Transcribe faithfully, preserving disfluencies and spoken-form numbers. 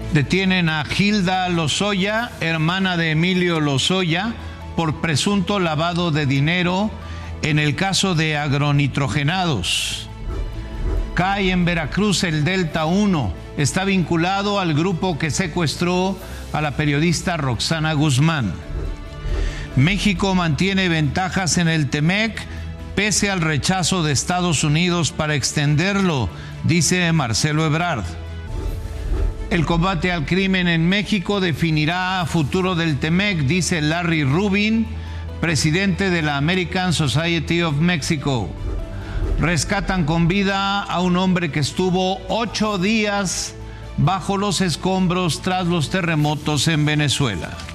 Detienen a Gilda Lozoya, hermana de Emilio Lozoya, por presunto lavado de dinero en el caso de agronitrogenados. Cae en Veracruz el Delta uno. Está vinculado al grupo que secuestró a la periodista Roxana Guzmán. México mantiene ventajas en el Temec pese al rechazo de Estados Unidos para extenderlo, dice Marcelo Ebrard. El combate al crimen en México definirá futuro del Temec, dice Larry Rubin, presidente de la American Society of Mexico. Rescatan con vida a un hombre que estuvo ocho días bajo los escombros tras los terremotos en Venezuela.